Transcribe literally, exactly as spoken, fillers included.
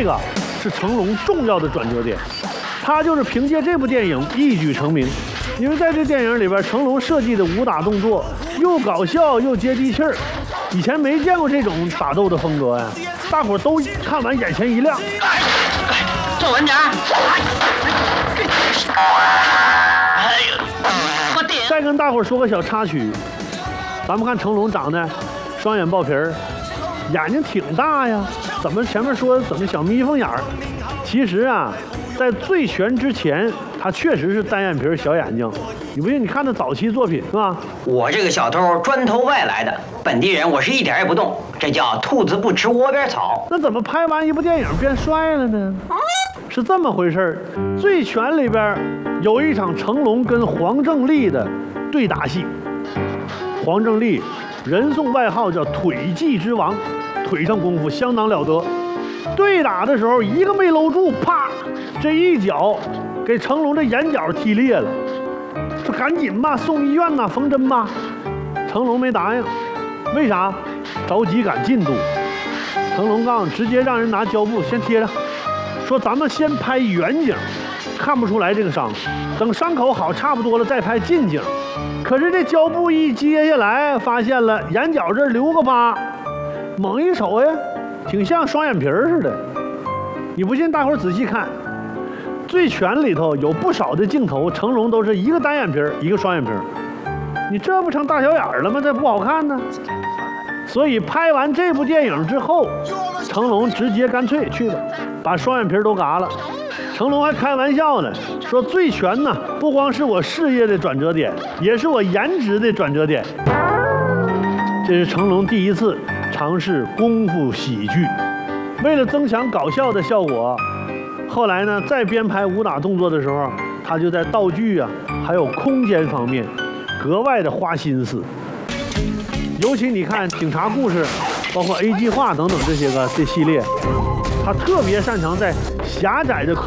个是成龙重要的转折点，他就是凭借这部电影一举成名。因为在这电影里边，成龙设计的武打动作又搞笑又接地气儿，以前没见过这种打斗的风格呀，大伙都看完眼前一亮。 坐稳点儿。哎呦，我顶！ 再跟大伙说个小插曲，咱们看成龙长得双眼爆皮儿，眼睛挺大呀，怎么前面说怎么小眯缝眼儿？其实啊，在醉拳之前，他确实是单眼皮小眼睛。你不信？你看他早期作品是吧？ 我这个小偷砖头外来的，本地人我是一点也不动，这叫兔子不吃窝边草。 那怎么拍完一部电影变帅了呢？是这么回事儿。《醉拳》里边有一场成龙跟黄正利的对打戏。黄正利人送外号叫腿技之王，腿上功夫相当了得。对打的时候一个没搂住，啪，这一脚给成龙的眼角踢裂了。说赶紧吧，送医院呐，缝针吧。成龙没答应，为啥？着急赶进度。成龙告诉你，直接让人拿胶布先贴上，说咱们先拍远景，看不出来这个伤，等伤口好差不多了再拍近景。可是这胶布一揭下来，发现了眼角这儿留个疤，猛一瞅呀，挺像双眼皮似的。你不信，大伙儿仔细看，《醉拳》里头有不少的镜头，成龙都是一个单眼皮一个双眼皮，你这不成大小眼了吗？这不好看呢。所以拍完这部电影之后，成龙直接干脆去吧，把双眼皮都嘎了。成龙还开玩笑呢，说《醉拳》呢不光是我事业的转折点，也是我颜值的转折点。这是成龙第一次尝试功夫喜剧，为了增强搞笑的效果，后来呢再编排武打动作的时候，他就在道具啊还有空间方面格外的花心思。尤其你看警察故事，包括 A 计划等等这些个这系列，他特别擅长在狭窄的空